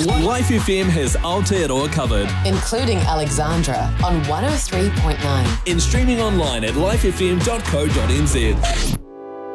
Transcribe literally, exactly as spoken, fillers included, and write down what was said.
Life F M has Aotearoa covered. Including Alexandra on one oh three point nine. And streaming online at life f m dot co dot n z.